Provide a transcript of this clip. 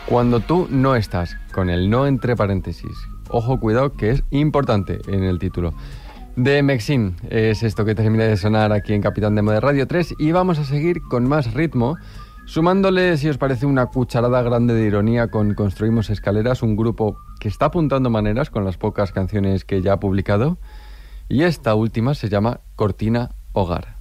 Cuando tú no estás, con el no entre paréntesis. Ojo, cuidado, que es importante en el título. De Mexin es esto que termina de sonar aquí en Capitán Demo de Radio 3 y vamos a seguir con más ritmo, sumándole, si os parece, una cucharada grande de ironía con Construimos Escaleras, un grupo que está apuntando maneras con las pocas canciones que ya ha publicado, y esta última se llama Cortina Hogar.